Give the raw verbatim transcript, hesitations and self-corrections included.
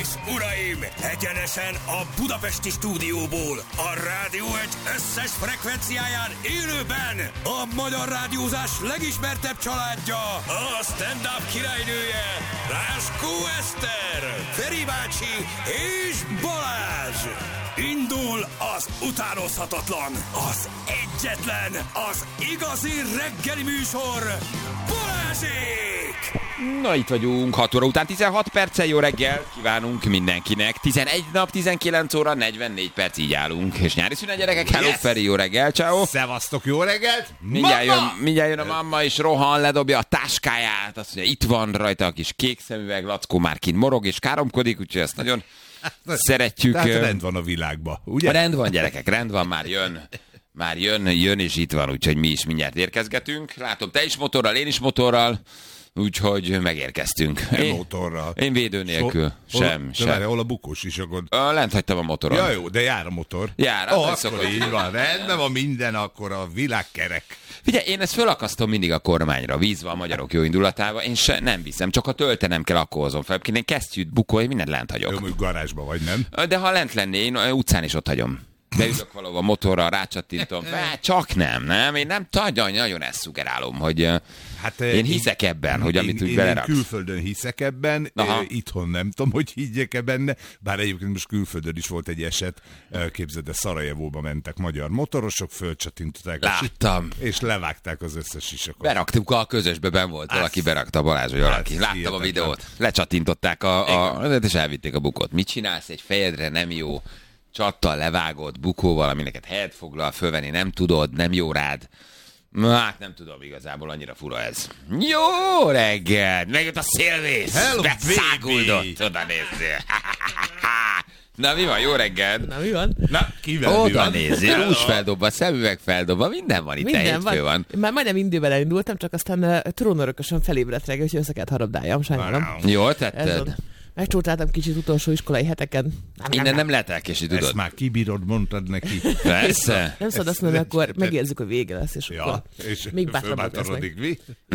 és uraim, egyenesen a budapesti stúdióból, a Rádió egy összes frekvenciáján élőben a magyar rádiózás legismertebb családja, a stand-up királynője, Ráskó Eszter, Feri bácsi és Balázs. Indul az utánozhatatlan, az egyetlen, az igazi reggeli műsor, Balázsék! Na, itt vagyunk, hat óra után tizenhat perccel, jó reggel kívánunk mindenkinek. tizenegy nap, tizenkilenc óra, negyvennégy perc, így állunk. És nyári szünet, gyerekek, hello, yes. Feri, jó reggel, ciao. Szevasztok, jó reggelt! Mindjárt jön, mindjárt jön a mamma, és rohan, ledobja a táskáját, azt mondja, itt van rajta a kis kék szemüveg, Lackó már kint morog és káromkodik, úgyhogy ezt nagyon szeretjük. Tehát rend van a világban, ugye? Rend van, gyerekek, rend van, már jön. Már jön, jön és itt van, úgyhogy mi is mindjárt érkezgetünk. Látom, te is motorral, én is motorral, úgyhogy megérkeztünk. Én motorral. Én védő nélkül. So, sem, hol, sem. Várj, hol a bukós is, akkor... A, lent hagytam a motoron. Ja, jó, de jár a motor. Jár, oh, hát akkor így van, rendben van minden, akkor a világ kerek. Figyelj, én ezt fölakasztom mindig a kormányra, vízva a magyarok jó indulatával, én se nem viszem, csak ha töltenem kell, akkor hozom fel. Én kesztyűt, bukói, mindent lent hagyok. Jó, mondjuk garázsban vagy, nem? De ha lent lenné, én utcán is ott hagyom. Beülök valahol a motorra, rácsattintom. Hát csak nem, nem? Én nem nagyon, nagyon ezt szugerálom, hogy hát, én hiszek ebben, hogy amit úgy beleraksz. Én külföldön hiszek ebben, Aha. itthon nem tudom, hogy higgyek-e benne, bár egyébként most külföldön is volt egy eset, képzeld, Szarajevóba mentek magyar motorosok, fölcsatintották. Láttam. És levágták az összes sisakot. Beraktuk a közösbe, ben volt, Azt, valaki berakta, Balázs, vagy valaki. Láttam hihetetlen. A videót, lecsatintották a, a, és elvitték a bukót. Mit csinálsz? Egy fejedre nem jó. Csattal levágott bukóval, amineket helyet foglal, fölvenni nem tudod, nem jó rád. Hát nem tudom igazából, annyira fura ez. Jó reggel! Megjött a szélvész! Hello, beszáguldott! Oda nézzél! Na mi van? Jó reggel! Na mi van? Na, kivel Oda mi van? nézzél! Rús feldobva, szemüveg feldobva, minden van itt, minden van. van. Már majdnem indőben elindultam, csak aztán uh, trónörökösen felébredt reggel, úgyhogy össze kellett harabdáljam, sajnálom. Jól tetted? Megcsótáltam kicsit utolsó iskolai heteken. Nem, Innen nem, nem lehet elkésni, tudod? Ezt már kibírod, mondtad neki. Persze. Nem szabad azt mondani, akkor megérzzük, hogy vége lesz, és ja, akkor és még bátrabbak lesznek. mi?